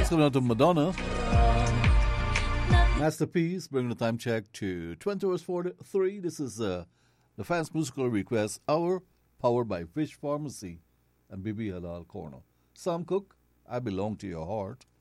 That's coming out of Madonna. Masterpiece, bringing the time check to 20 hours 43. This is the fans' musical request hour, powered by Fish Pharmacy and Bibi Halal Corner. Sam Cooke, I Belong to Your Heart.